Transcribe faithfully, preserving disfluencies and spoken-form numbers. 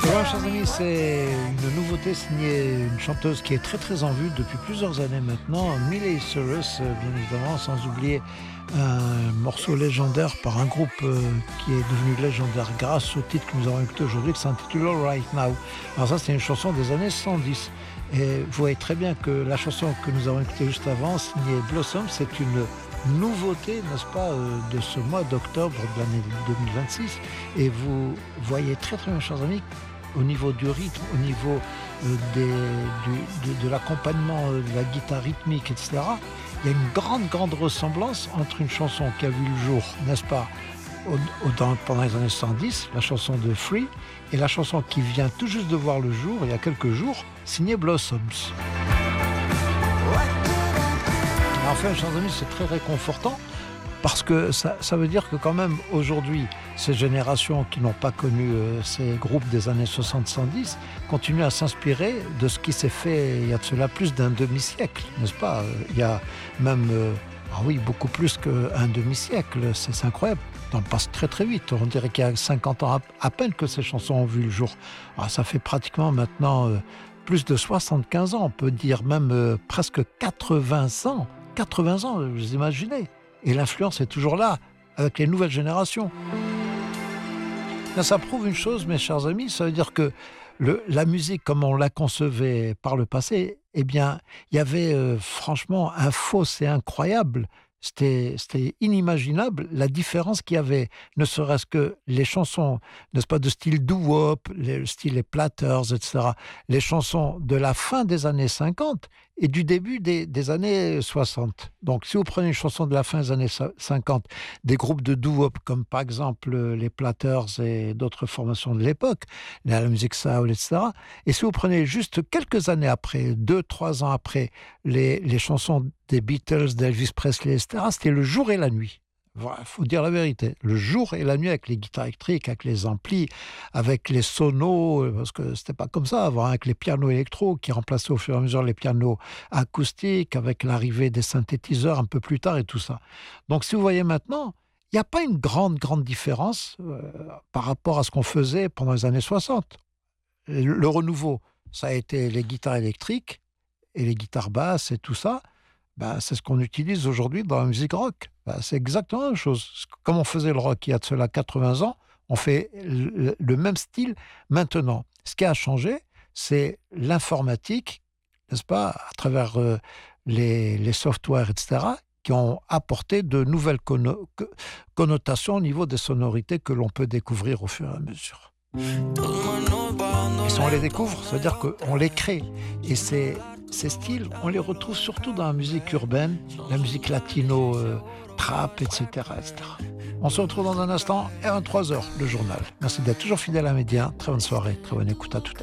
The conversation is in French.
Et voilà, chers amis, c'est une nouveauté signée une chanteuse qui est très très en vue depuis plusieurs années maintenant, Miley Cyrus, bien évidemment, sans oublier un morceau légendaire par un groupe euh, qui est devenu légendaire grâce au titre que nous avons écouté aujourd'hui, qui s'intitule All Right Now. Alors ça, c'est une chanson des années soixante-dix. Et vous voyez très bien que la chanson que nous avons écoutée juste avant, signée Blossom, c'est une nouveauté, n'est-ce pas, euh, de ce mois d'octobre de l'année deux mille vingt-six. Et vous voyez très très bien, chers amis, au niveau du rythme, au niveau euh, des, du, de, de l'accompagnement euh, de la guitare rythmique, et cetera, il y a une grande, grande ressemblance entre une chanson qui a vu le jour, n'est-ce pas, au, au, dans, pendant les années soixante-dix, la chanson de Free, et la chanson qui vient tout juste de voir le jour, il y a quelques jours, signée Blossoms. Enfin, chers amis, c'est très réconfortant, parce que ça, ça veut dire que quand même, aujourd'hui, ces générations qui n'ont pas connu euh, ces groupes des années soixante soixante-dix continuent à s'inspirer de ce qui s'est fait il y a de cela plus d'un demi-siècle, n'est-ce pas? Il y a même, euh, ah oui, beaucoup plus qu'un demi-siècle, c'est, c'est incroyable. On passe très très vite, on dirait qu'il y a cinquante ans à, à peine que ces chansons ont vu le jour. Alors, ça fait pratiquement maintenant euh, plus de soixante-quinze ans, on peut dire même euh, presque quatre-vingts ans. quatre-vingts ans, vous imaginez? Et l'influence est toujours là, avec les nouvelles générations. Là, ça prouve une chose, mes chers amis, ça veut dire que le, la musique, comme on la concevait par le passé, eh bien, il y avait euh, franchement un fossé incroyable. C'était, c'était inimaginable la différence qu'il y avait, ne serait-ce que les chansons, n'est-ce pas, de style doo-wop, le style les Platters, et cetera. Les chansons de la fin des années cinquante et du début des, des années soixante. Donc, si vous prenez une chanson de la fin des années cinquante, des groupes de doo-wop, comme par exemple les Platters et d'autres formations de l'époque, la musique soul, et cetera. Et si vous prenez juste quelques années après, deux, trois ans après, les, les chansons des Beatles, d'Elvis Presley, et cetera, c'était le jour et la nuit. Voilà, il faut dire la vérité. Le jour et la nuit avec les guitares électriques, avec les amplis, avec les sonos, parce que c'était pas comme ça avant, avec les pianos électro qui remplaçaient au fur et à mesure les pianos acoustiques, avec l'arrivée des synthétiseurs un peu plus tard et tout ça. Donc si vous voyez maintenant, il n'y a pas une grande, grande différence euh, par rapport à ce qu'on faisait pendant les années soixante. Le, le renouveau, ça a été les guitares électriques et les guitares basses et tout ça. Ben, c'est ce qu'on utilise aujourd'hui dans la musique rock. Ben, c'est exactement la même chose. Comme on faisait le rock il y a de cela quatre-vingts ans, on fait le, le même style maintenant. Ce qui a changé, c'est l'informatique, n'est-ce pas, à travers euh, les, les softwares, et cetera, qui ont apporté de nouvelles conno- connotations au niveau des sonorités que l'on peut découvrir au fur et à mesure. Et si on les découvre, ça veut dire qu'on les crée. Et c'est ces styles, on les retrouve surtout dans la musique urbaine, la musique latino, euh, trap, et cetera, et cetera. On se retrouve dans un instant, R vingt-trois heures, le journal. Merci d'être toujours fidèle à Média. Très bonne soirée, très bonne écoute à toute